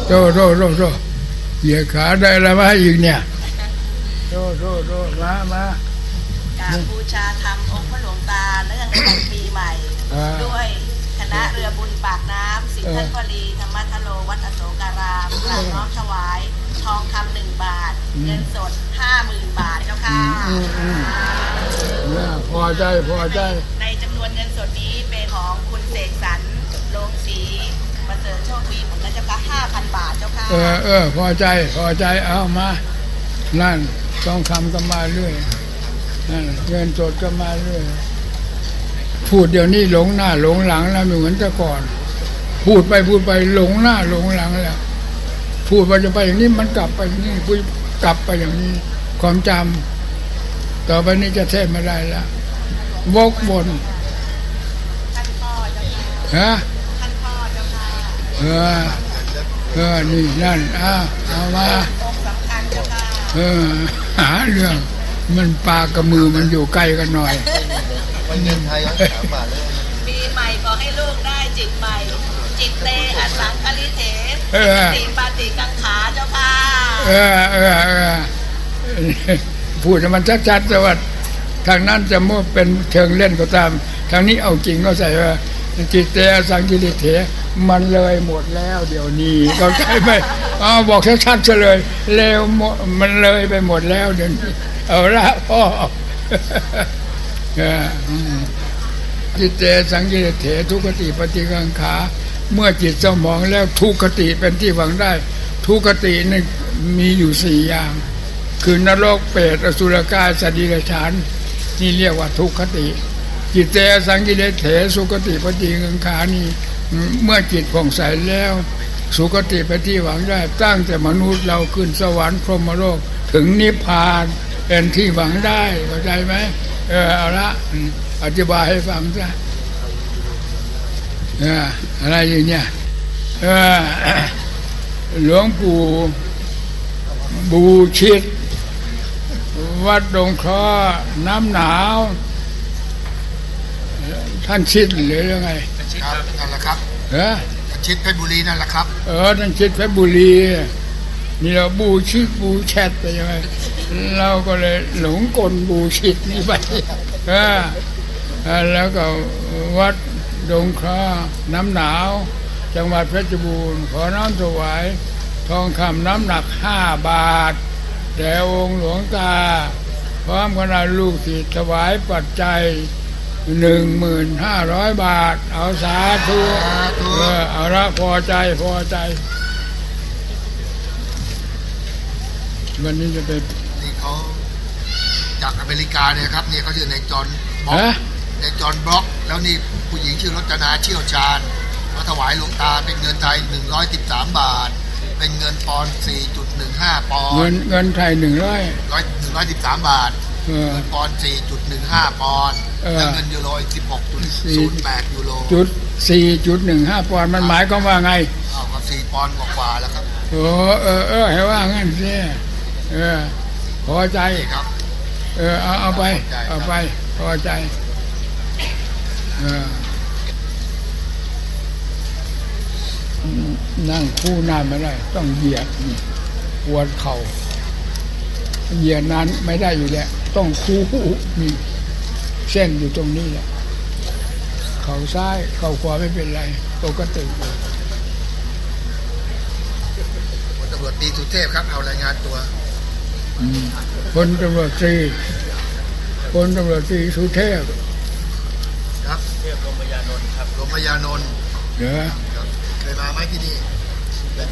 โตเหยียดขาได้แล้วมาอีกเนี่ยโตมาการบูชาธรรมองค์พระหลวงตาเนื่องในวันปีใหม่ด้วยคณะเรือบุญปากน้ำสิทธิท่านพลีธรรมทโลวัดอโศการามกราบน้อมถวายทองคำ1 บาทเงินสด 50,000 บาทเจ้าค่ะพอใจในจำนวนเงินสดนี้เป็นของคุณเสกสรรโรงศรีประเสริฐโชคดีผมนะเจ้าค่ะ 5,000 บาทเจ้าค่ะพอใจเอามานั่นทองคำก็มาเรื่อยนั่นเงินสดก็มาเรื่อยพูดเดี๋ยวนี้หลงหน้าหลงหลังแล้วไม่เหมือนแต่ก่อนพูดไปหลงหน้าหลงหลังแล้วพูดว่าจะไปอย่างนี้มันกลับไปอย่างนี้พูดกลับไปอย่างนี้ความจำต่อไปนี้จะเทศไม่ได้แล้ววกวนท่านพ่อเจ้าค่ะท่านพ่อเจ้าค่ะนี่นั่นเอามาองค์สำคัญเจ้าค่ะหาเรื่องมันปากกับมือมันอยู่ใกล้กันหน่อยวันเงินไทยก็3 บาทเลยปีใหม่ขอให้ลูกได้จิตใหม่จิตเตอสังคลิเถติปาติกังขาเจ้าค่ะพูดให้มันชัดๆแต่ว่าทางนั้นจะมั่วเป็นเชิงเล่นก็ตามทางนี้เอาจริงก็ใส่ว่าจิตเตอสังคลิเถมันเลยหมดแล้วเดี๋ยวนี้เข้าใจไหมบอกชัดๆเลยเร็วมันเลยไปหมดแล้วเดี๋ยวนี้เอาละพ่อจิตเตสังกิริเถทุกขติปฏิกังขาเมื่อจิตสมองแล้วทุกขติเป็นที่หวังได้ทุกขตินี่มีอยู่4 อย่างคือนรกเปรตอสุรกายสัตว์เดรัจฉานนี่เรียกว่าทุกขติจิตเตสังกิริเถสุขติปฏิกังขานี่เมื่อจิตผ่องใสแล้วสุขติเป็นที่หวังได้ตั้งแต่มนุษย์เราขึ้นสวรรค์พรหมโลกถึงนิพพานเป็นที่หวังได้เข้าใจไหมเอาละอธิบายให้ฟังซะอะไรอย่างเนี้ยหลวงปู่บูชิตวัดดงเคราะห์น้ำหนาวท่านชิดหรือยังไงครับนั่นแหละครับชิดเพชรบุรีนั่นแหละครับท่านชิดเพชรบุรีนี่เราบูชิดบูแชทไปยังไงเราก็เลยหลงกลบูชิดนี่ไปแล้วก็วัดดงเคราะห์น้ำหนาวจังหวัดเพชรบูรณ์ขอน้อมถวายทองคำน้ำหนัก5 บาทแด่องค์หลวงตาพร้อมคณะลูกศิษย์ถวายปัจจัย1,500 บาทเอาสาธุเอาละพอใจวันนี้จะเป็นนี่เขาจากอเมริกาเนี่ยครับนี่เขาชื่อในจอห์นบล็อกในจอห์นบล็อกแล้วนี่ผู้หญิงชื่อรจนาเชี่ยวชาญมาถวายหลวงตาเป็นเงินไทย113 บาทเป็นเงินปอนด์ 4.15 ปอนด์เงินไทย 113 บาทเงินปอนด์ 4.15 ปอนด์แล้วเงินยูโร 16.08 ยูโร 4.15 ปอนด์มันหมายความว่าไงก็4 ปอนด์กว่าแล้วครับให้ว่างั้นสิพอใจครับเอาไปพอใจนั่งคู่นานไม่ได้ต้องเหยียดปวดเข่าเหยียดนานไม่ได้อยู่แล้วต้องคู่มีเส้นอยู่ตรงนี้แหละเข่าซ้ายเข่าขวาไม่เป็นไรปกติพลตำรวจตรีสุเทพครับเอารายงานตัวพลตำรวจตรีสุเทพครับเทพลมยานนท์ครับลมยานนท์เคยมาไหมที่นี่